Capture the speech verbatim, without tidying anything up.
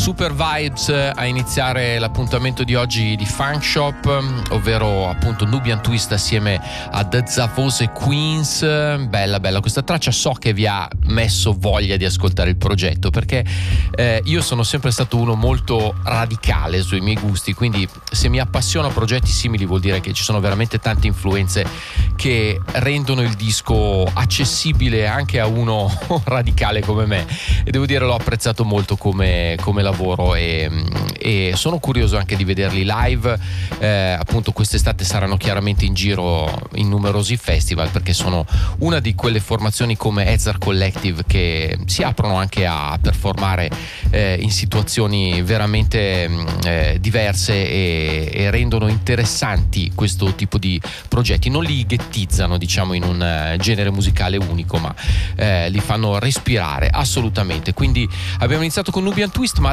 Super vibes a iniziare l'appuntamento di oggi di Funk Shop, ovvero appunto Nubian Twist assieme a The Zavose Queens. Bella bella questa traccia, so che vi ha messo voglia di ascoltare il progetto, perché eh, io sono sempre stato uno molto radicale sui miei gusti, quindi se mi appassiono a progetti simili vuol dire che ci sono veramente tante influenze che rendono il disco accessibile anche a uno radicale come me, e devo dire l'ho apprezzato molto come, come lavoro e, e sono curioso anche di vederli live. Eh, appunto quest'estate saranno chiaramente in giro in numerosi festival, perché sono una di quelle formazioni come Ezar Collective che si aprono anche a performare eh, in situazioni veramente eh, diverse e, e rendono interessanti questo tipo di progetti, non li ghettizzano diciamo in un uh, genere musicale unico, ma eh, li fanno respirare assolutamente. Quindi abbiamo iniziato con Nubian Twist, ma